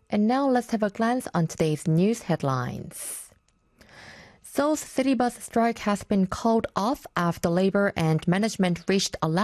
And now let's have a glance on today's news headlines. Seoul's city bus strike has been called off after labor and management reached a